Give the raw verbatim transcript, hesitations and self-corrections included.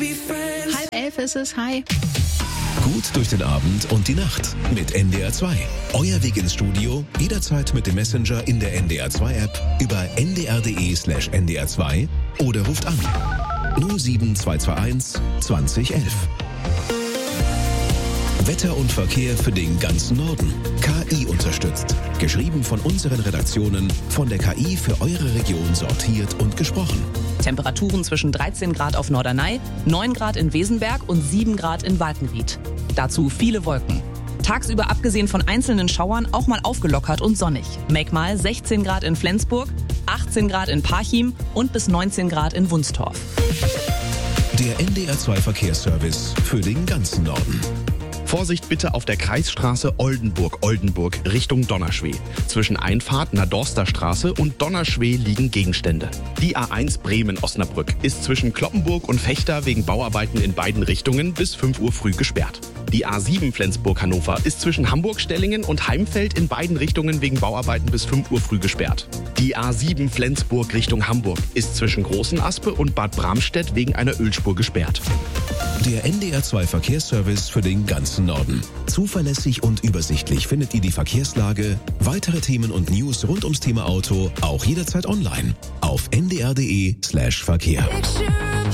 Halb elf ist es, hi. Gut durch den Abend und die Nacht mit N D R zwei. Euer Weg ins Studio, jederzeit mit dem Messenger in der N D R zwei App über n d r punkt d e slash n d r zwei oder ruft an null sieben zwei zwei eins zwanzig elf. Wetter und Verkehr für den ganzen Norden. K I unterstützt. Geschrieben von unseren Redaktionen, von der K I für eure Region sortiert und gesprochen. Temperaturen zwischen dreizehn Grad auf Norderney, neun Grad in Wesenberg und sieben Grad in Walkenried. Dazu viele Wolken. Tagsüber abgesehen von einzelnen Schauern auch mal aufgelockert und sonnig. Make mal sechzehn Grad in Flensburg, achtzehn Grad in Parchim und bis neunzehn Grad in Wunstorf. Der N D R zwei Verkehrsservice für den ganzen Norden. Vorsicht bitte auf der Kreisstraße Oldenburg-Oldenburg Richtung Donnerschweh. Zwischen Einfahrt Nadorster Straße und Donnerschweh liegen Gegenstände. Die A eins Bremen-Osnabrück ist zwischen Kloppenburg und Vechta wegen Bauarbeiten in beiden Richtungen bis fünf Uhr früh gesperrt. Die A sieben Flensburg-Hannover ist zwischen Hamburg-Stellingen und Heimfeld in beiden Richtungen wegen Bauarbeiten bis fünf Uhr früh gesperrt. Die A sieben Flensburg Richtung Hamburg ist zwischen Großenaspe und Bad Bramstedt wegen einer Ölspur gesperrt. Der N D R zwei Verkehrsservice für den ganzen Norden. Zuverlässig und übersichtlich findet ihr die Verkehrslage, weitere Themen und News rund ums Thema Auto auch jederzeit online auf n d r punkt d e slash Verkehr.